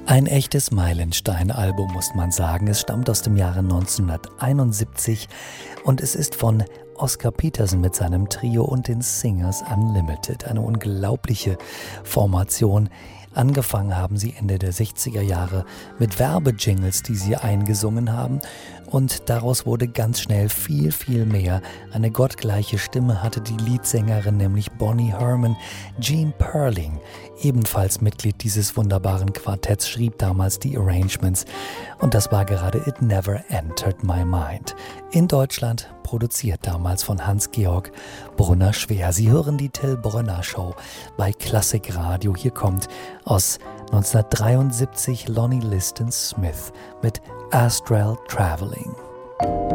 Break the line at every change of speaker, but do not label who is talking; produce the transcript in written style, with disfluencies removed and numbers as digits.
Ein echtes Meilenstein-Album, muss man sagen. Es stammt aus dem Jahre 1971 und es ist von Oscar Peterson mit seinem Trio und den Singers Unlimited. Eine unglaubliche Formation. Angefangen haben sie Ende der 60er Jahre mit Werbejingles, die sie eingesungen haben. Und daraus wurde ganz schnell viel, viel mehr. Eine gottgleiche Stimme hatte die Leadsängerin, nämlich Bonnie Herman. Gene Perling, ebenfalls Mitglied dieses wunderbaren Quartetts, schrieb damals die Arrangements. Und das war gerade It Never Entered My Mind. In Deutschland produziert damals von Hans-Georg Brunner-Schwer. Sie hören die Till Brönner Show bei Klassikradio. Hier kommt aus 1973 Lonnie Liston Smith mit Astral Traveling.